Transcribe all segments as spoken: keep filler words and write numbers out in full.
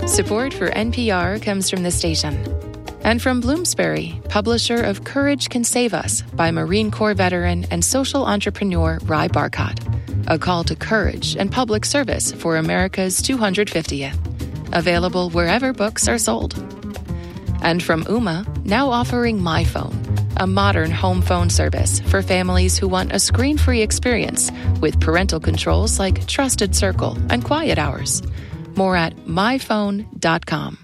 Support for N P R comes from the station. And from Bloomsbury, publisher of Courage Can Save Us by Marine Corps veteran and social entrepreneur Ry Barcott. A call to courage and public service for America's two hundred fiftieth. Available wherever books are sold. And from Ooma, now offering MyPhone, a modern home phone service for families who want a screen-free experience with parental controls like Trusted Circle and Quiet Hours. More at my phone dot com.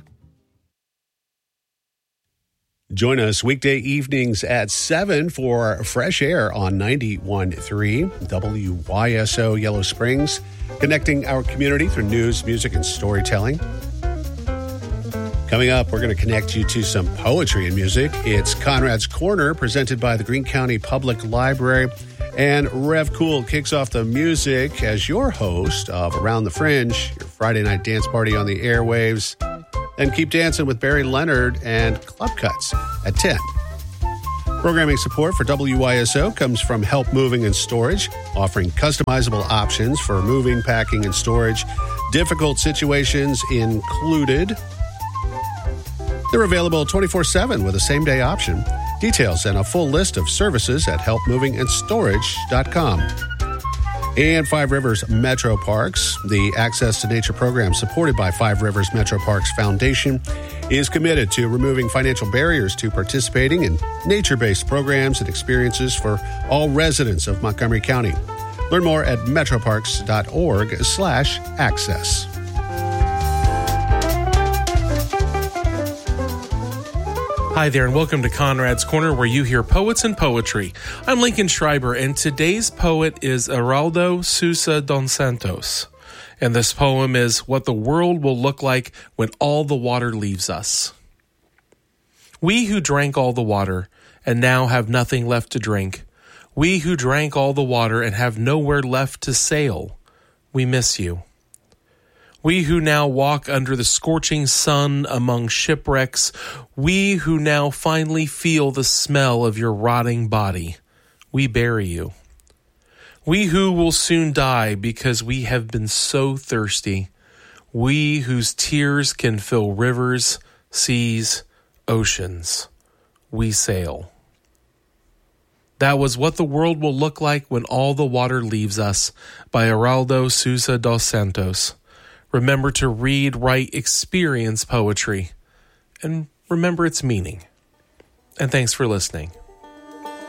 Join us weekday evenings at seven for Fresh Air on ninety-one point three W Y S O Yellow Springs, connecting our community through news, music, and storytelling. Coming up, we're going to connect you to some poetry and music. It's Conrad's Corner, presented by the Greene County Public Library. And Rev Cool kicks off the music as your host of Around the Fringe, your Friday night dance party on the airwaves. Then keep dancing with Barry Leonard and Club Cuts at ten. Programming support for W Y S O comes from Help Moving and Storage, offering customizable options for moving, packing, and storage. Difficult situations included. They're available twenty-four seven with a same-day option. Details and a full list of services at help moving and storage dot com. And Five Rivers Metro Parks, the Access to Nature program supported by Five Rivers Metro Parks Foundation, is committed to removing financial barriers to participating in nature-based programs and experiences for all residents of Montgomery County. Learn more at metroparks dot org slash access. Hi there, and welcome to Conrad's Corner, where you hear poets and poetry. I'm Lincoln Schreiber, and today's poet is Araldo Sousa dos Santos. And this poem is What the World Will Look Like When All the Water Leaves Us. We who drank all the water and now have nothing left to drink, we who drank all the water and have nowhere left to sail, we miss you. We who now walk under the scorching sun among shipwrecks, we who now finally feel the smell of your rotting body, we bury you. We who will soon die because we have been so thirsty, we whose tears can fill rivers, seas, oceans, we sail. That was What the World Will Look Like When All the Water Leaves Us by Araldo Sousa dos Santos. Remember to read, write, experience poetry, and remember its meaning. And thanks for listening.